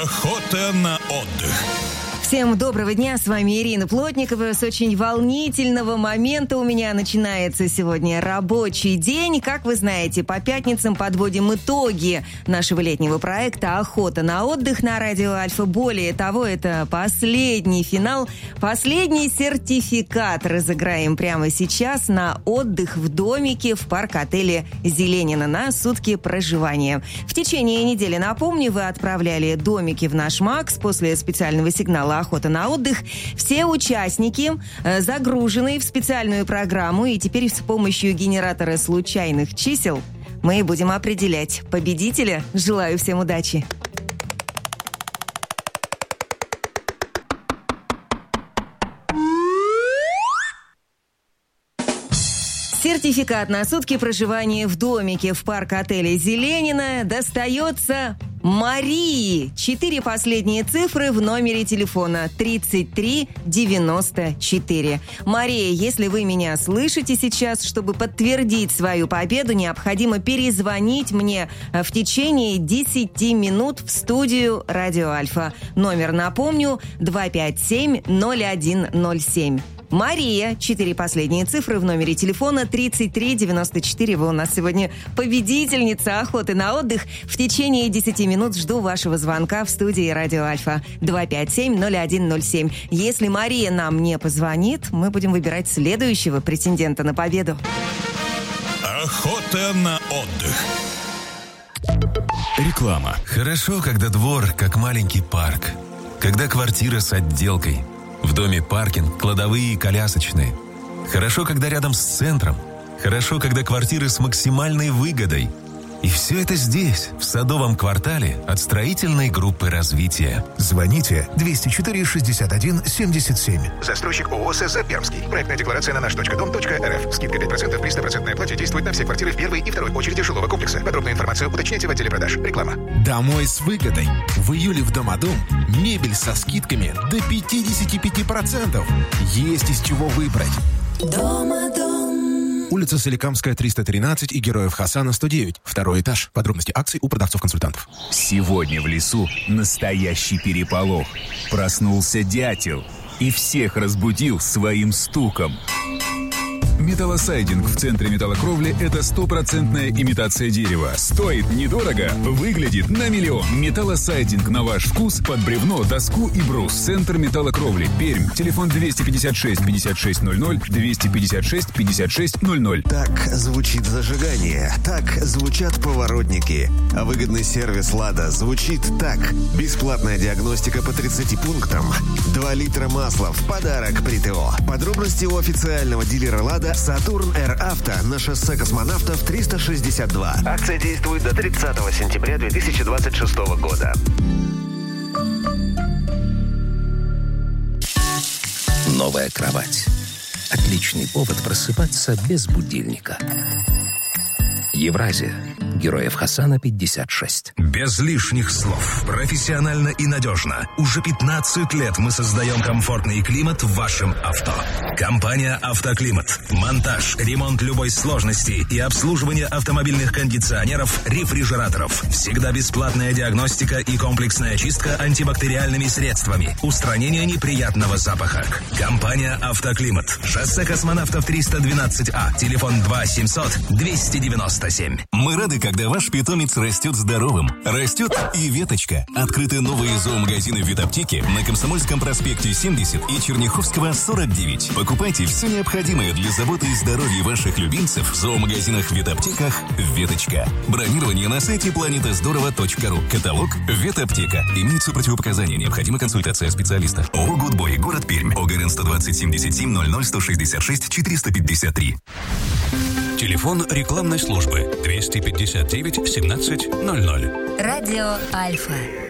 Охота на отдых. Всем доброго дня, с вами Ирина Плотникова. С очень волнительного момента у меня начинается сегодня рабочий день. Как вы знаете, по пятницам подводим итоги нашего летнего проекта «Охота на отдых» на радио Альфа. Более того, это последний финал, последний сертификат разыграем прямо сейчас на отдых в домике в парк-отеле «Зеленина» на сутки проживания. В течение недели, напомню, вы отправляли домики в наш МАКС после специального сигнала «Охота на отдых». Все участники загружены в специальную программу, и теперь с помощью генератора случайных чисел мы будем определять победителя. Желаю всем удачи! Сертификат на сутки проживания в домике в парк-отеле «Зеленина» достается Марии. 4 последние цифры в номере телефона 3394. Мария, если вы меня слышите сейчас, чтобы подтвердить свою победу, необходимо перезвонить мне в течение 10 минут в студию «Радио Альфа». Номер, напомню, 257-0107. Мария, 4 последние цифры в номере телефона 3394. Вы у нас сегодня победительница охоты на отдых. В течение 10 минут жду вашего звонка в студии «Радио Альфа» 257-0107. Если Мария нам не позвонит, мы будем выбирать следующего претендента на победу. Охота на отдых. Реклама. Хорошо, когда двор как маленький парк. Когда квартира с отделкой. В доме паркинг, кладовые и колясочные. Хорошо, когда рядом с центром. Хорошо, когда квартиры с максимальной выгодой. И все это здесь, в Садовом квартале от строительной группы развития. Звоните 204-61-77. Застройщик ООО «СС Пермский». Проектная декларация на наш.дом.рф. Скидка 5% при 100% оплате действует на все квартиры в первой и второй очереди жилого комплекса. Подробную информацию уточняйте в отделе продаж. Реклама. Домой с выгодой. В июле в Домодом мебель со скидками до 55%. Есть из чего выбрать. Домодом. Улица Соликамская, 313 и Героев Хасана, 109. Второй этаж. Подробности акций у продавцов-консультантов. Сегодня в лесу настоящий переполох. Проснулся дятел и всех разбудил своим стуком. Металлосайдинг в центре металлокровли – это 100% имитация дерева. Стоит недорого, выглядит на миллион. Металлосайдинг на ваш вкус под бревно, доску и брус. Центр металлокровли. Пермь. Телефон 256-5600, 256-5600. Так звучит зажигание. Так звучат поворотники. А выгодный сервис «Лада» звучит так. Бесплатная диагностика по 30 пунктам. 2 литра масла в подарок при ТО. Подробности у официального дилера «Лада» «Сатурн Р Авто» на шоссе Космонавтов 362. Акция действует до 30 сентября 2026 года. Новая кровать. Отличный повод просыпаться без будильника. Евразия. Героев Хасана, 56. Без лишних слов. Профессионально и надежно. Уже 15 лет мы создаем комфортный климат в вашем авто. Компания «Автоклимат». Монтаж, ремонт любой сложности и обслуживание автомобильных кондиционеров, рефрижераторов. Всегда бесплатная диагностика и комплексная чистка антибактериальными средствами. Устранение неприятного запаха. Компания «Автоклимат». Шоссе Космонавтов 312А. Телефон 2-700-297. Мы рады, когда ваш питомец растет здоровым. Растет и веточка. Открыты новые зоомагазины в ветаптеке на Комсомольском проспекте 70 и Черняховского 49. Покупайте все необходимое для заботы и здоровья ваших любимцев в зоомагазинах, ветаптеках «Веточка». Бронирование на сайте planetazdorova.ru. Каталог «Ветаптека». Имеются противопоказания. Необходима консультация специалиста. ООО «Гудбой», город Пермь. ОГРН 120 77 00 166 453. Телефон рекламной службы 259 17 00. Радио Альфа.